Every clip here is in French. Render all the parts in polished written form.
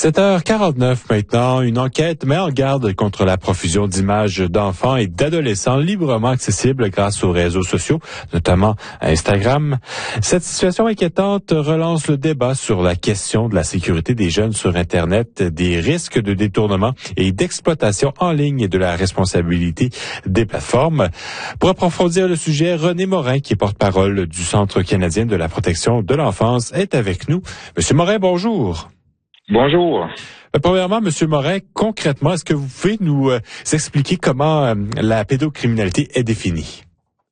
7h49 maintenant, une enquête met en garde contre la profusion d'images d'enfants et d'adolescents librement accessibles grâce aux réseaux sociaux, notamment Instagram. Cette situation inquiétante relance le débat sur la question de la sécurité des jeunes sur Internet, des risques de détournement et d'exploitation en ligne et de la responsabilité des plateformes. Pour approfondir le sujet, René Morin, qui est porte-parole du Centre canadien de la protection de l'enfance, est avec nous. Monsieur Morin, bonjour. Bonjour. Premièrement, Monsieur Morin, concrètement, est-ce que vous pouvez nous expliquer comment la pédocriminalité est définie?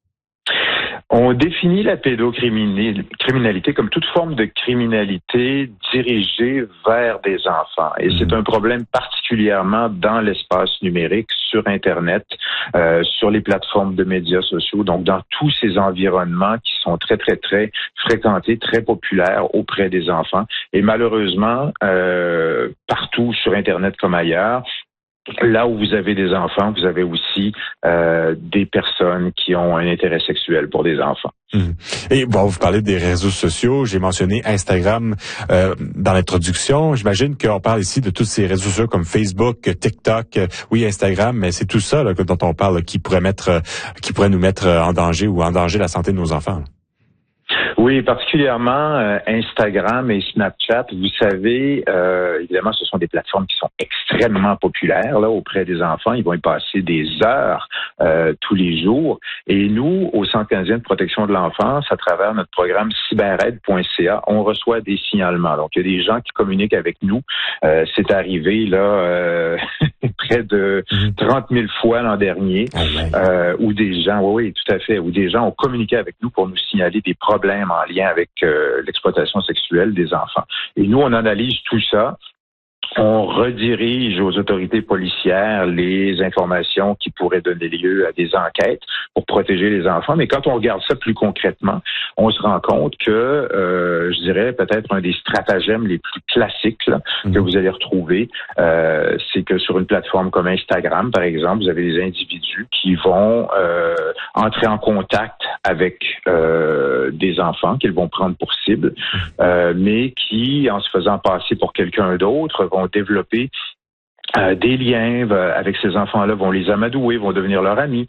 On définit la pédocriminalité comme toute forme de criminalité dirigée vers des enfants. Et c'est un problème particulièrement dans l'espace numérique, sur Internet, sur les plateformes de médias sociaux, donc dans tous ces environnements qui sont très, très, très fréquentés, très populaires auprès des enfants. Et malheureusement, partout sur Internet comme ailleurs, là où vous avez des enfants, vous avez aussi des personnes qui ont un intérêt sexuel pour des enfants. Et bon, vous parlez des réseaux sociaux. J'ai mentionné Instagram dans l'introduction. J'imagine qu'on parle ici de tous ces réseaux sociaux comme Facebook, TikTok, oui, Instagram, mais c'est tout ça là, dont on parle qui pourrait nous mettre en danger ou en danger la santé de nos enfants. Oui, particulièrement Instagram et Snapchat. Vous savez, évidemment, ce sont des plateformes qui sont extrêmement populaires là auprès des enfants. Ils vont y passer des heures tous les jours. Et nous, au Centre canadien de protection de l'enfance, à travers notre programme cybeраide.ca, on reçoit des signalements. Donc, il y a des gens qui communiquent avec nous. C'est arrivé là près de 30 000 fois l'an dernier, où des gens, oui, tout à fait, où des gens ont communiqué avec nous pour nous signaler des problèmes en lien avec l'exploitation sexuelle des enfants. Et nous, on analyse tout ça. On redirige aux autorités policières les informations qui pourraient donner lieu à des enquêtes pour protéger les enfants. Mais quand on regarde ça plus concrètement, on se rend compte que, je dirais, peut-être un des stratagèmes les plus classiques là, que vous allez retrouver, c'est que sur une plateforme comme Instagram, par exemple, vous avez des individus qui vont entrer en contact avec des enfants qu'ils vont prendre pour cible, mais qui, en se faisant passer pour quelqu'un d'autre, vont développer des liens avec ces enfants-là, vont les amadouer, vont devenir leurs amis.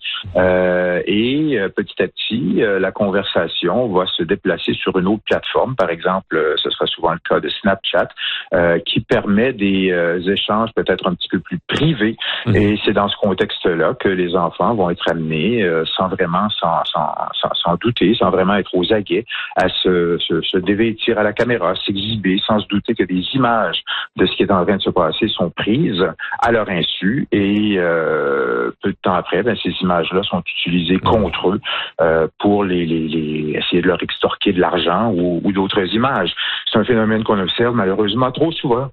Et petit à petit, la conversation va se déplacer sur une autre plateforme. Par exemple, ce sera souvent le cas de Snapchat, qui permet des échanges peut-être un petit peu plus privés. Et c'est dans ce contexte-là que les enfants vont être amenés, sans vraiment s'en douter, sans vraiment être aux aguets, à se dévêtir à la caméra, s'exhiber, sans se douter que des images de ce qui est en train de se passer sont prises à leur insu et peu de temps après, ces images-là sont utilisées contre eux pour les essayer de leur extorquer de l'argent ou d'autres images. C'est un phénomène qu'on observe malheureusement trop souvent.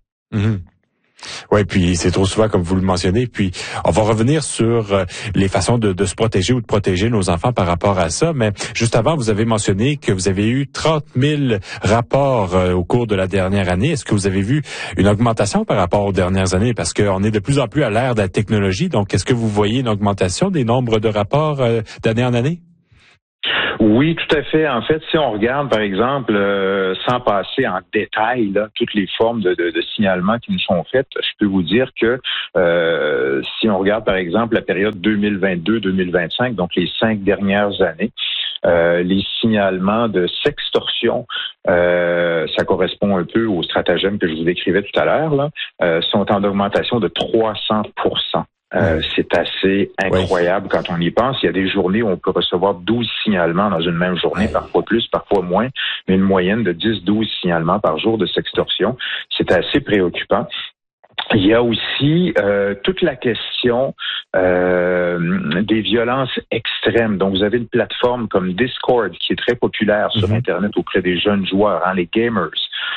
Oui, puis c'est trop souvent, comme vous le mentionnez. Puis on va revenir sur les façons de se protéger ou de protéger nos enfants par rapport à ça. Mais juste avant, vous avez mentionné que vous avez eu 30 000 rapports au cours de la dernière année. Est-ce que vous avez vu une augmentation par rapport aux dernières années? Parce qu'on est de plus en plus à l'ère de la technologie. Donc, est-ce que vous voyez une augmentation des nombres de rapports d'année en année? Oui, tout à fait. En fait, si on regarde, par exemple, sans passer en détail là, toutes les formes de signalement qui nous sont faites, je peux vous dire que si on regarde, par exemple, la période 2022-2025, donc les 5 dernières années, les signalements de sextorsion, ça correspond un peu au stratagème que je vous décrivais tout à l'heure, là, sont en augmentation de 300%. C'est assez incroyable quand on y pense. Il y a des journées où on peut recevoir 12 signalements dans une même journée, parfois plus, parfois moins, mais une moyenne de 10-12 signalements par jour de sextorsion. C'est assez préoccupant. Il y a aussi toute la question des violences extrêmes. Donc, vous avez une plateforme comme Discord qui est très populaire sur Internet auprès des jeunes joueurs, les gamers.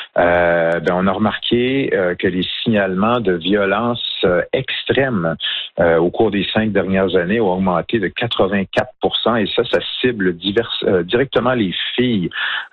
On a remarqué que les signalements de violences extrêmes au cours des 5 dernières années ont augmenté de 84%, et ça cible directement les filles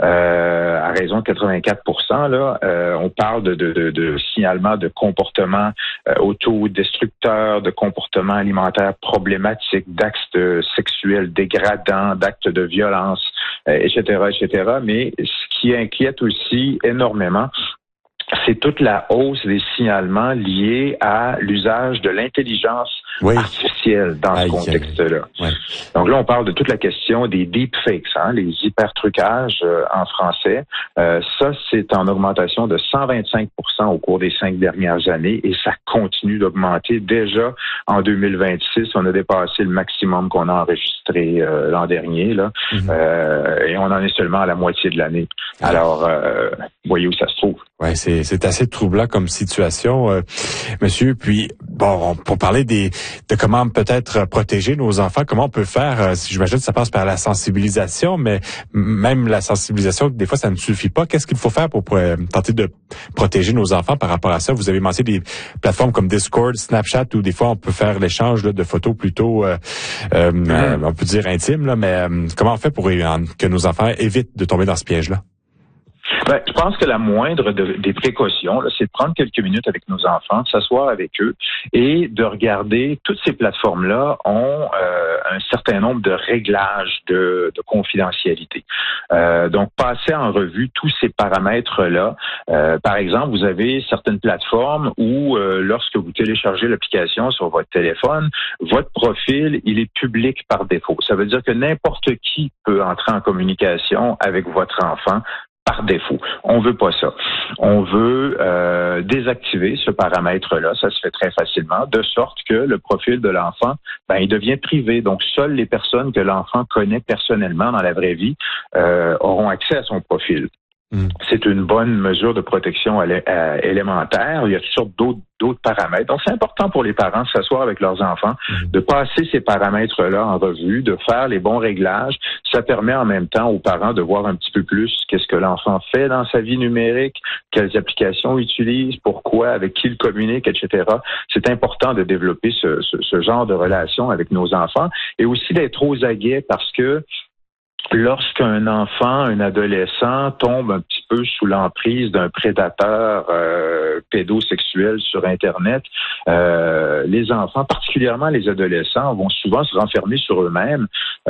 à raison de 84%. Là, on parle de signalements de comportements autodestructeurs, de comportements alimentaires problématiques, d'actes sexuels dégradants, d'actes de violence, etc., etc. Mais ce qui inquiète aussi énormément, c'est toute la hausse des signalements liés à l'usage de l'intelligence artificielle dans ce contexte-là. Oui. Donc là, on parle de toute la question des deepfakes, les hypertrucages en français. Ça, c'est en augmentation de 125% au cours des 5 dernières années et ça continue d'augmenter. Déjà, en 2026, on a dépassé le maximum qu'on a enregistré l'an dernier, là, et on en est seulement à la moitié de l'année. Alors, voyez où ça se trouve. Ouais, c'est assez troublant comme situation, monsieur. Puis bon, pour parler de comment peut-être protéger nos enfants, comment on peut faire, j'imagine que ça passe par la sensibilisation, mais même la sensibilisation, des fois, ça ne suffit pas. Qu'est-ce qu'il faut faire pour tenter de protéger nos enfants par rapport à ça? Vous avez mentionné des plateformes comme Discord, Snapchat, où des fois on peut faire l'échange de photos plutôt, on peut dire intimes, là, mais comment on fait pour que nos enfants évitent de tomber dans ce piège-là? Ben, je pense que la moindre des précautions, là, c'est de prendre quelques minutes avec nos enfants, de s'asseoir avec eux et de regarder. Toutes ces plateformes-là ont un certain nombre de réglages de confidentialité. Donc, passer en revue tous ces paramètres-là. Par exemple, vous avez certaines plateformes où, lorsque vous téléchargez l'application sur votre téléphone, votre profil, il est public par défaut. Ça veut dire que n'importe qui peut entrer en communication avec votre enfant par défaut. On veut pas ça. On veut désactiver ce paramètre-là. Ça se fait très facilement, de sorte que le profil de l'enfant, il devient privé. Donc, seules les personnes que l'enfant connaît personnellement dans la vraie vie auront accès à son profil. C'est une bonne mesure de protection élémentaire. Il y a toutes sortes d'autres paramètres. Donc, c'est important pour les parents de s'asseoir avec leurs enfants, de passer ces paramètres-là en revue, de faire les bons réglages. Ça permet en même temps aux parents de voir un petit peu plus qu'est-ce que l'enfant fait dans sa vie numérique, quelles applications il utilise, pourquoi, avec qui il communique, etc. C'est important de développer ce genre de relation avec nos enfants et aussi d'être aux aguets parce que lorsqu'un enfant, un adolescent tombe un petit peu sous l'emprise d'un prédateur pédosexuel sur Internet, les enfants, particulièrement les adolescents, vont souvent se renfermer sur eux-mêmes.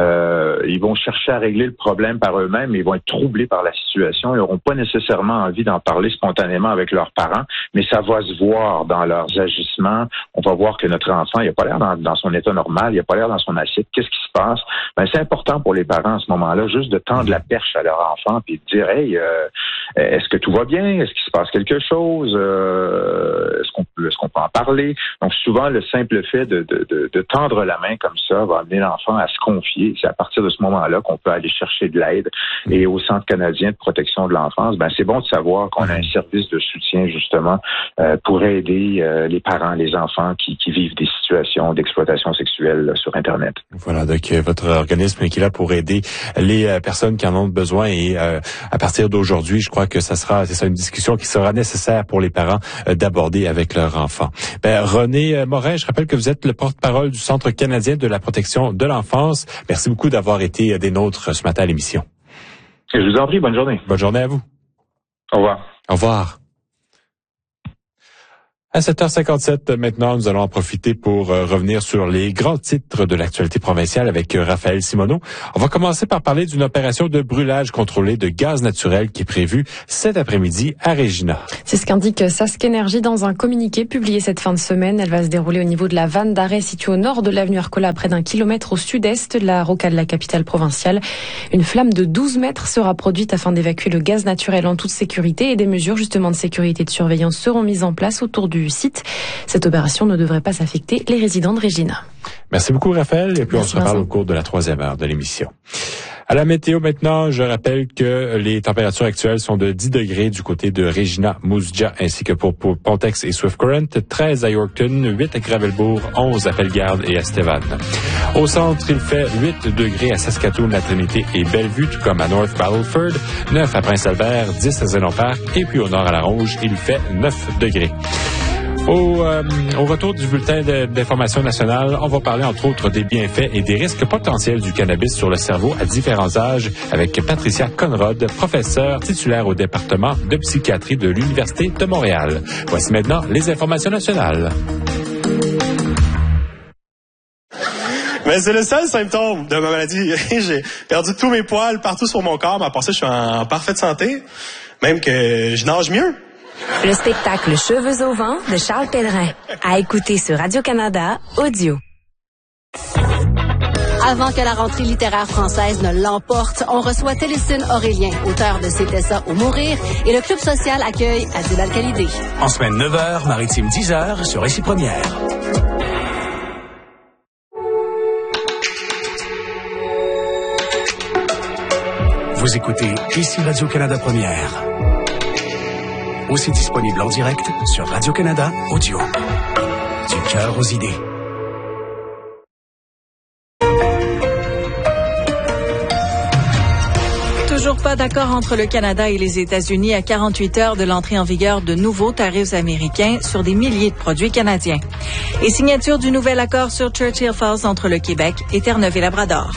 Ils vont chercher à régler le problème par eux-mêmes, mais ils vont être troublés par la situation. Ils n'auront pas nécessairement envie d'en parler spontanément avec leurs parents, mais ça va se voir dans leurs agissements. On va voir que notre enfant, il n'a pas l'air dans son état normal, il n'a pas l'air dans son assiette. Qu'est-ce qui se passe? C'est important pour les parents en ce moment-là, juste de tendre la perche à leur enfant puis de dire, hey, est-ce que tout va bien? Est-ce qu'il se passe quelque chose? Est-ce qu'on peut en parler? Donc, souvent, le simple fait de tendre la main comme ça va amener l'enfant à se confier. C'est à partir de ce moment-là qu'on peut aller chercher de l'aide. Et au Centre canadien de protection de l'enfance, c'est bon de savoir qu'on a un service de soutien, justement, pour aider les parents, les enfants qui vivent des situations d'exploitation sexuelle sur Internet. Voilà, donc votre organisme qui est là pour aider les personnes qui en ont besoin et à partir d'aujourd'hui, je crois que c'est ça une discussion qui sera nécessaire pour les parents d'aborder avec leurs enfants. René Morin, je rappelle que vous êtes le porte-parole du Centre canadien de la protection de l'enfance. Merci beaucoup d'avoir été des nôtres ce matin à l'émission. Je vous en prie, bonne journée. Bonne journée à vous. Au revoir. Au revoir. À 7h57, maintenant, nous allons en profiter pour revenir sur les grands titres de l'actualité provinciale avec Raphaël Simoneau. On va commencer par parler d'une opération de brûlage contrôlé de gaz naturel qui est prévue cet après-midi à Regina. C'est ce qu'indique Sask Énergie dans un communiqué publié cette fin de semaine. Elle va se dérouler au niveau de la vanne d'arrêt située au nord de l'avenue Arcola, à près d'1 kilomètre au sud-est de la rocade de la capitale provinciale. Une flamme de 12 mètres sera produite afin d'évacuer le gaz naturel en toute sécurité et des mesures justement de sécurité et de surveillance seront mises en place autour du site. Cette opération ne devrait pas affecter les résidents de Regina. Merci beaucoup, Raphaël. Et puis, on se reparle au cours de la 3e heure de l'émission. À la météo maintenant, je rappelle que les températures actuelles sont de 10 degrés du côté de Regina, Moose Jaw, ainsi que pour Pontex et Swift Current, 13 à Yorkton, 8 à Gravelbourg, 11 à Bellegarde et à Stévan. Au centre, il fait 8 degrés à Saskatoon, La Trinité et Bellevue, tout comme à North Battleford, 9 à Prince-Albert, 10 à Zénon Park, et puis au nord à La Ronge, il fait 9 degrés. Au retour du bulletin d'information nationale, on va parler entre autres des bienfaits et des risques potentiels du cannabis sur le cerveau à différents âges avec Patricia Conrod, professeure titulaire au département de psychiatrie de l'Université de Montréal. Voici maintenant les informations nationales. Mais c'est le seul symptôme de ma maladie. J'ai perdu tous mes poils partout sur mon corps, mais à part ça, je suis en parfaite santé. Même que je nage mieux. Le spectacle Cheveux au vent de Charles Pellerin. À écouter sur Radio-Canada Audio. Avant que la rentrée littéraire française ne l'emporte, on reçoit Télésine Aurélien, auteur de C'était ça ou mourir, et le Club social accueille Adil Al-Khalidé. En semaine 9h, maritime 10h sur Ici Première. Vous écoutez Ici Radio-Canada Première. Aussi disponible en direct sur Radio-Canada Audio. Du cœur aux idées. Toujours pas d'accord entre le Canada et les États-Unis à 48 heures de l'entrée en vigueur de nouveaux tarifs américains sur des milliers de produits canadiens. Et signature du nouvel accord sur Churchill Falls entre le Québec et Terre-Neuve et Labrador.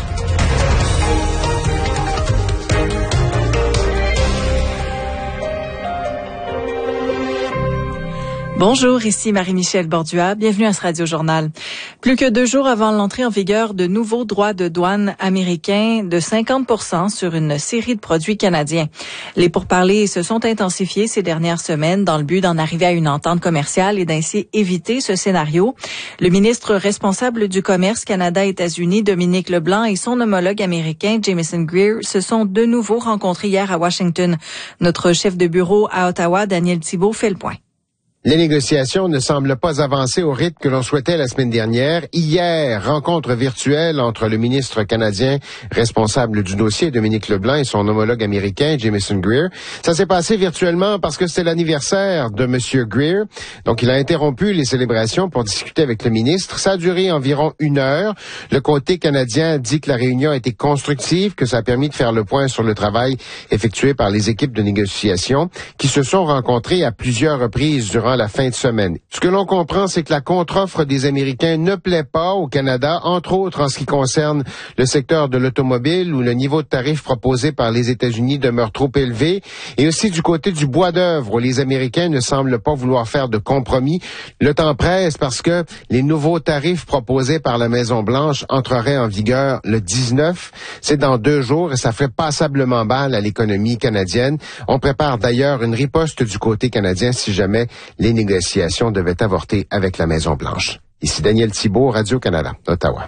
Bonjour, ici Marie-Michel Bordua. Bienvenue à ce Radio-Journal. Plus que 2 jours avant l'entrée en vigueur de nouveaux droits de douane américains de 50% sur une série de produits canadiens. Les pourparlers se sont intensifiés ces dernières semaines dans le but d'en arriver à une entente commerciale et d'ainsi éviter ce scénario. Le ministre responsable du commerce Canada-États-Unis, Dominique Leblanc, et son homologue américain, Jamieson Greer, se sont de nouveau rencontrés hier à Washington. Notre chef de bureau à Ottawa, Daniel Thibault, fait le point. Les négociations ne semblent pas avancer au rythme que l'on souhaitait la semaine dernière. Hier, rencontre virtuelle entre le ministre canadien responsable du dossier, Dominique Leblanc, et son homologue américain, Jamieson Greer. Ça s'est passé virtuellement parce que c'était l'anniversaire de M. Greer. Donc, il a interrompu les célébrations pour discuter avec le ministre. Ça a duré environ 1 heure. Le côté canadien dit que la réunion a été constructive, que ça a permis de faire le point sur le travail effectué par les équipes de négociation qui se sont rencontrées à plusieurs reprises durant la fin de semaine. Ce que l'on comprend, c'est que la contre-offre des Américains ne plaît pas au Canada, entre autres en ce qui concerne le secteur de l'automobile où le niveau de tarif proposé par les États-Unis demeure trop élevé, et aussi du côté du bois d'œuvre où les Américains ne semblent pas vouloir faire de compromis. Le temps presse parce que les nouveaux tarifs proposés par la Maison-Blanche entreraient en vigueur le 19. C'est dans 2 jours et ça ferait passablement mal à l'économie canadienne. On prépare d'ailleurs une riposte du côté canadien si jamais les négociations devaient avorter avec la Maison-Blanche. Ici Daniel Thibault, Radio-Canada, Ottawa.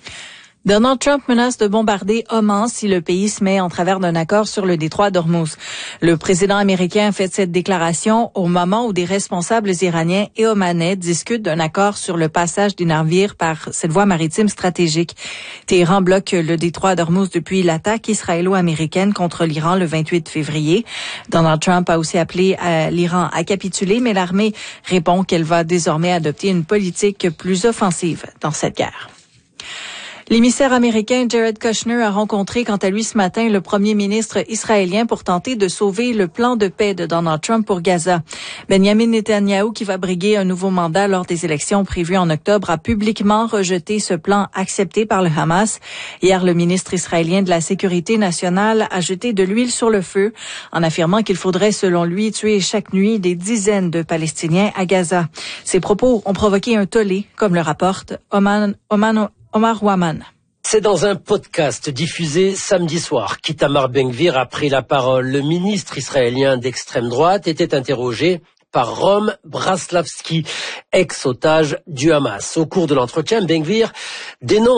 Donald Trump menace de bombarder Oman si le pays se met en travers d'un accord sur le détroit d'Ormuz. Le président américain a fait cette déclaration au moment où des responsables iraniens et omanais discutent d'un accord sur le passage des navires par cette voie maritime stratégique. Téhéran bloque le détroit d'Ormuz depuis l'attaque israélo-américaine contre l'Iran le 28 février. Donald Trump a aussi appelé l'Iran à capituler, mais l'armée répond qu'elle va désormais adopter une politique plus offensive dans cette guerre. L'émissaire américain Jared Kushner a rencontré quant à lui ce matin le premier ministre israélien pour tenter de sauver le plan de paix de Donald Trump pour Gaza. Benjamin Netanyahou, qui va briguer un nouveau mandat lors des élections prévues en octobre, a publiquement rejeté ce plan accepté par le Hamas. Hier, le ministre israélien de la Sécurité nationale a jeté de l'huile sur le feu en affirmant qu'il faudrait, selon lui, tuer chaque nuit des dizaines de Palestiniens à Gaza. Ces propos ont provoqué un tollé, comme le rapporte Omar Waman. C'est dans un podcast diffusé samedi soir qu'Itamar Ben-Gvir a pris la parole. Le ministre israélien d'extrême droite était interrogé par Rom Braslavski, ex-otage du Hamas. Au cours de l'entretien, Ben-Gvir dénonce